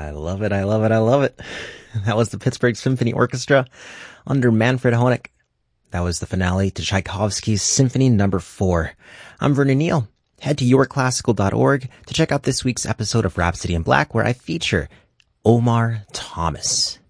I love it. I love it. I love it. That was the Pittsburgh Symphony Orchestra under Manfred Honeck. That was the finale to Tchaikovsky's Symphony No. 4. I'm Vernon Neal. Head to yourclassical.org to check out this week's episode of Rhapsody in Black, where I feature Omar Thomas.